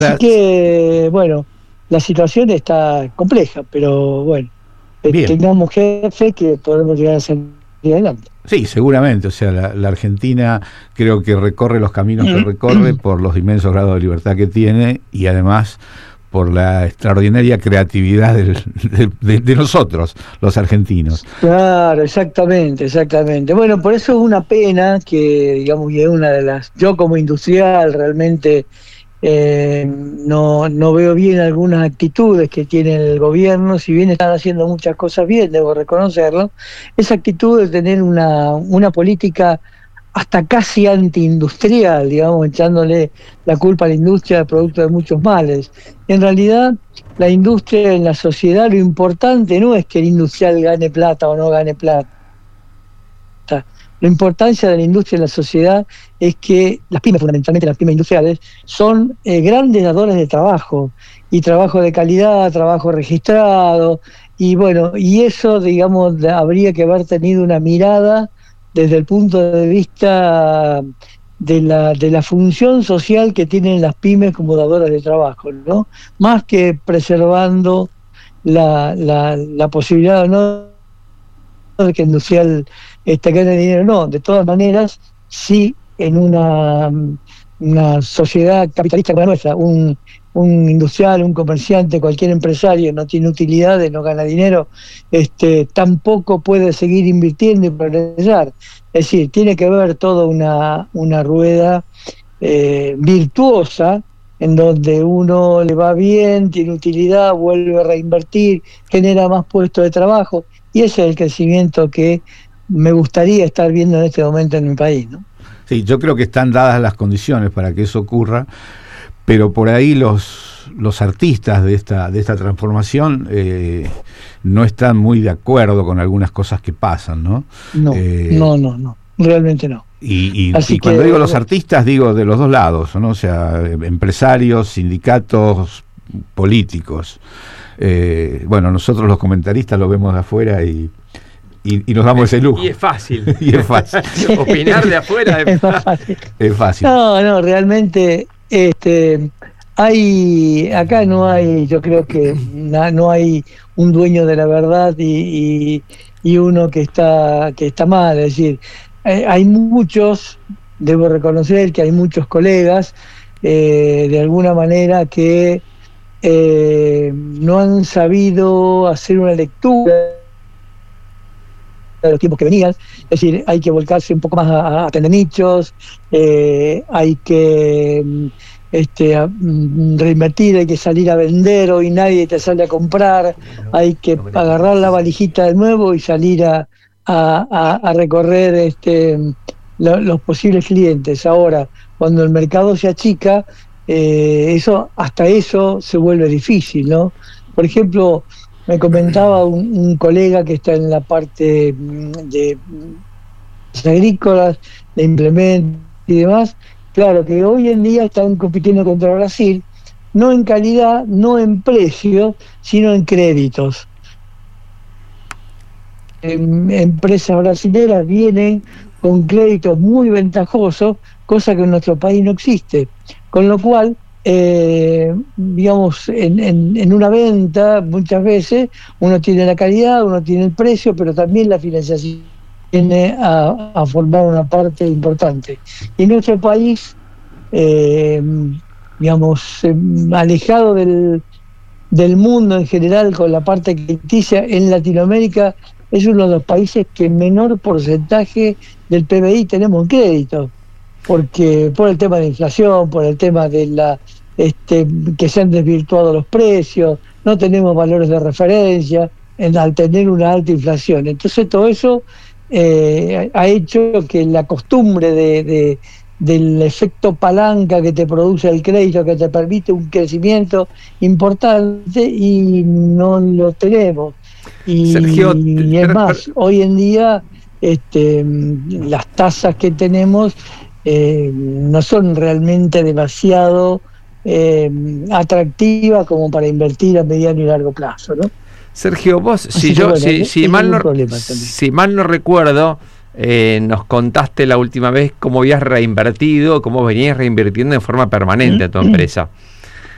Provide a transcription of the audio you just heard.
Así que, bueno, la situación está compleja, pero bueno, tengamos fe que podemos llegar a salir adelante. Sí, seguramente, o sea, la Argentina creo que recorre los caminos que recorre por los inmensos grados de libertad que tiene y además por la extraordinaria creatividad de nosotros, los argentinos. Claro, exactamente. Bueno, por eso es una pena que, digamos, y es una de las... Yo como industrial realmente no veo bien algunas actitudes que tiene el gobierno, si bien están haciendo muchas cosas bien, debo reconocerlo, esa actitud de tener una política hasta casi antiindustrial, digamos, echándole la culpa a la industria producto de muchos males. En realidad, la industria en la sociedad, lo importante no es que el industrial gane plata o no gane plata. La importancia de la industria en la sociedad es que las pymes, fundamentalmente las pymes industriales, son grandes dadores de trabajo, y trabajo de calidad, trabajo registrado, y bueno, y eso, digamos, habría que haber tenido una mirada desde el punto de vista de la función social que tienen las pymes como dadoras de trabajo, ¿no? Más que preservando la posibilidad o no de que el industrial gane dinero, no. De todas maneras, sí, en una sociedad capitalista como la nuestra, un industrial, un comerciante, cualquier empresario no tiene utilidades, no gana dinero, tampoco puede seguir invirtiendo y progresar. Es decir, tiene que haber toda una rueda virtuosa en donde uno le va bien, tiene utilidad, vuelve a reinvertir, genera más puestos de trabajo, y ese es el crecimiento que me gustaría estar viendo en este momento en mi país, ¿no? Sí, yo creo que están dadas las condiciones para que eso ocurra, pero por ahí los artistas de esta transformación no están muy de acuerdo con algunas cosas que pasan, ¿no? No, realmente no. Y cuando digo los artistas, digo de los dos lados, ¿no? O sea, empresarios, sindicatos, políticos. Bueno, nosotros los comentaristas lo vemos de afuera y nos damos ese lujo. Y es fácil. Opinar de afuera es fácil. No, realmente acá no hay, yo creo que no hay un dueño de la verdad y uno que está mal. Es decir, hay muchos, debo reconocer que hay muchos colegas de alguna manera que no han sabido hacer una lectura de los tiempos que venían. Es decir, hay que volcarse un poco más a atender nichos, hay que reinvertir, hay que salir a vender, hoy nadie te sale a comprar, hay que agarrar la valijita de nuevo y salir a recorrer los posibles clientes. Ahora, cuando el mercado se achica, hasta eso se vuelve difícil, ¿no? Por ejemplo, me comentaba un colega que está en la parte de agrícolas, de implementos y demás, claro que hoy en día están compitiendo contra Brasil, no en calidad, no en precio, sino en créditos. Empresas brasileras vienen con créditos muy ventajosos, cosa que en nuestro país no existe, con lo cual digamos, en una venta muchas veces uno tiene la calidad, uno tiene el precio, pero también la financiación viene a formar una parte importante. Y nuestro país, digamos, alejado del mundo en general con la parte crediticia, en Latinoamérica es uno de los países que menor porcentaje del PBI tenemos en crédito, porque por el tema de inflación, por el tema de que se han desvirtuado los precios, no tenemos valores de referencia al tener una alta inflación. Entonces todo eso ha hecho que la costumbre del efecto palanca que te produce el crédito, que te permite un crecimiento importante, y no lo tenemos. Y, Sergio, y es más, hoy en día las tasas que tenemos no son realmente demasiado atractivas como para invertir a mediano y largo plazo, ¿no? Sergio, vos, si mal no recuerdo, nos contaste la última vez cómo habías reinvertido, cómo venías reinvirtiendo en forma permanente a tu empresa.